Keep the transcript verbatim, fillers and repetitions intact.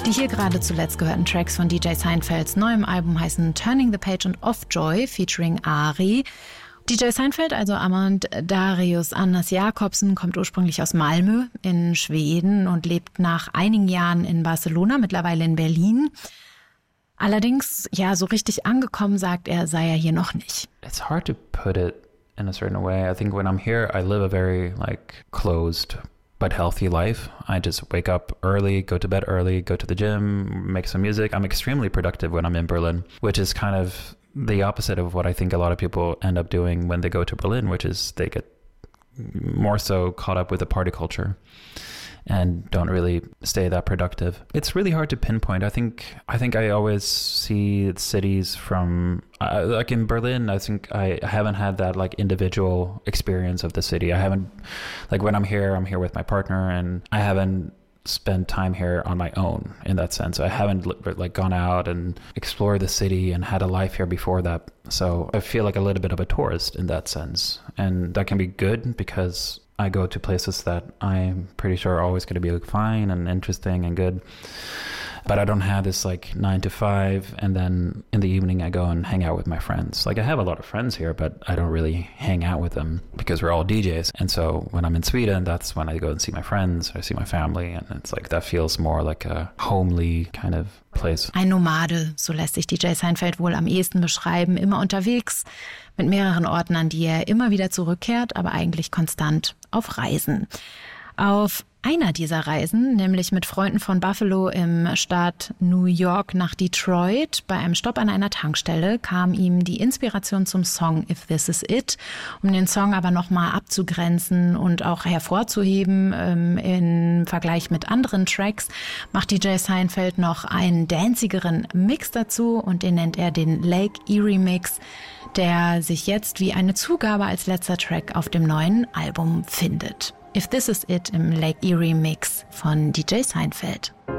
Die hier gerade zuletzt gehörten Tracks von D J Seinfelds neuem Album heißen Turning the Page und Off Joy featuring Ari. D J Seinfeld, also Amand Darius Anders Jakobsen, kommt ursprünglich aus Malmö in Schweden und lebt nach einigen Jahren in Barcelona, mittlerweile in Berlin. Allerdings, ja, so richtig angekommen, sagt er, sei er hier noch nicht. It's hard to put it in a certain way. I think when I'm here, I live a very like closed but healthy life. I just wake up early, go to bed early, go to the gym, make some music. I'm extremely productive when I'm in Berlin, which is kind of the opposite of what I think a lot of people end up doing when they go to Berlin, which is they get more so caught up with the party culture and don't really stay that productive. It's really hard to pinpoint. I think I think I always see cities from uh, like in Berlin. I think I haven't had that like individual experience of the city. I haven't like when I'm here, I'm here with my partner, and I haven't spent time here on my own in that sense. I haven't like gone out and explored the city and had a life here before that. So I feel like a little bit of a tourist in that sense, and that can be good because I go to places that I'm pretty sure are always going to be like, fine and interesting and good. But I don't have this like nine to five and then in the evening I go and hang out with my friends. Like I have a lot of friends here, but I don't really hang out with them because we're all D Js. And so when I'm in Sweden, that's when I go and see my friends, I see my family, and it's like that feels more like a homely kind of place. Ein Nomade, so lässt sich D J Seinfeld wohl am ehesten beschreiben, immer unterwegs, mit mehreren Orten, an die er immer wieder zurückkehrt, aber eigentlich konstant auf Reisen. Auf einer dieser Reisen, nämlich mit Freunden von Buffalo im Staat New York nach Detroit, bei einem Stopp an einer Tankstelle, kam ihm die Inspiration zum Song If This Is It. Um den Song aber nochmal abzugrenzen und auch hervorzuheben ähm, im Vergleich mit anderen Tracks, macht D J Seinfeld noch einen dancigeren Mix dazu und den nennt er den Lake Erie Mix, der sich jetzt wie eine Zugabe als letzter Track auf dem neuen Album findet. If This Is It im Lake Erie Mix von D J Seinfeld.